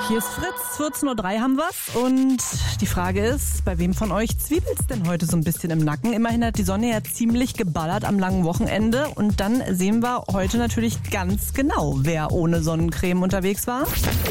Hier ist Fritz, 14.03 Uhr haben wir's. Und die Frage ist, bei wem von euch zwiebelt's denn heute so ein bisschen im Nacken? Immerhin hat die Sonne ja ziemlich geballert am langen Wochenende. Und dann sehen wir heute natürlich ganz genau, wer ohne Sonnencreme unterwegs war.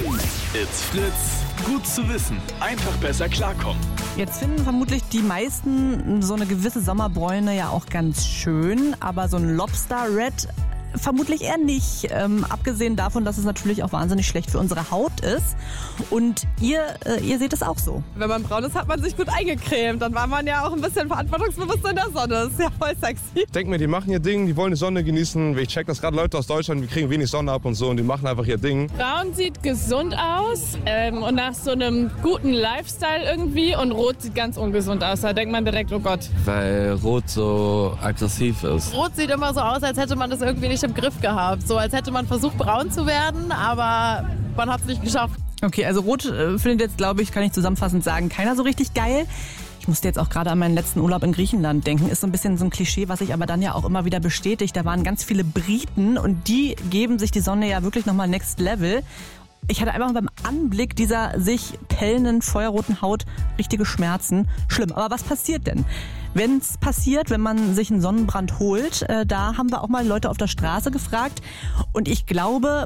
It's Fritz. Gut zu wissen. Einfach besser klarkommen. Jetzt finden vermutlich die meisten so eine gewisse Sommerbräune ja auch ganz schön. Aber so ein Lobster Red vermutlich eher nicht. Abgesehen davon, dass es natürlich auch wahnsinnig schlecht für unsere Haut ist. Und ihr seht es auch so. Wenn man braun ist, hat man sich gut eingecremt. Dann war man ja auch ein bisschen verantwortungsbewusst in der Sonne. Das ist ja voll sexy. Ich denke mir, die machen ihr Ding, die wollen die Sonne genießen. Ich check das gerade Leute aus Deutschland, die kriegen wenig Sonne ab und so und die machen einfach ihr Ding. Braun sieht gesund aus und nach so einem guten Lifestyle irgendwie, und Rot sieht ganz ungesund aus. Da denkt man direkt, oh Gott. Weil Rot so aggressiv ist. Rot sieht immer so aus, als hätte man das irgendwie nicht im Griff gehabt. So als hätte man versucht, braun zu werden, aber man hat es nicht geschafft. Okay, also Rot findet jetzt, glaube ich, kann ich zusammenfassend sagen, keiner so richtig geil. Ich musste jetzt auch gerade an meinen letzten Urlaub in Griechenland denken. Ist so ein bisschen so ein Klischee, was sich aber dann ja auch immer wieder bestätigt. Da waren ganz viele Briten und die geben sich die Sonne ja wirklich nochmal next level. Ich hatte einfach beim Anblick dieser sich pellenden, feuerroten Haut richtige Schmerzen. Schlimm. Aber was passiert denn? Wenn es passiert, wenn man sich einen Sonnenbrand holt, da haben wir auch mal Leute auf der Straße gefragt. Und ich glaube,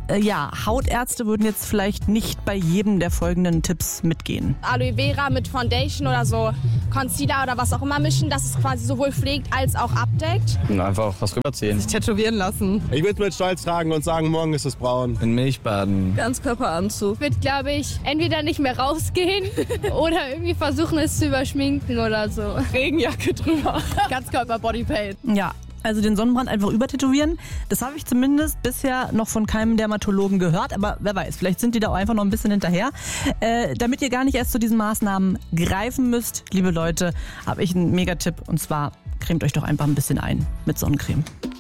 Hautärzte würden jetzt vielleicht nicht bei jedem der folgenden Tipps mitgehen. Aloe Vera mit Foundation oder so Concealer oder was auch immer mischen, dass es quasi sowohl pflegt als auch abdeckt. Und einfach was rüberziehen. Sich tätowieren lassen. Ich würde es mit Stolz tragen und sagen, morgen ist es braun. In Milch baden. Ganzkörperanzug. Ich würde, glaube ich, entweder nicht mehr rausgehen oder irgendwie versuchen, es zu überschminken oder so. Regenjacke drüber. Ganzkörper-Bodypaint. Ja. Also den Sonnenbrand einfach übertätowieren, das habe ich zumindest bisher noch von keinem Dermatologen gehört, aber wer weiß, vielleicht sind die da auch einfach noch ein bisschen hinterher. Damit ihr gar nicht erst zu diesen Maßnahmen greifen müsst, liebe Leute, habe ich einen Megatipp, und zwar cremt euch doch einfach ein bisschen ein mit Sonnencreme.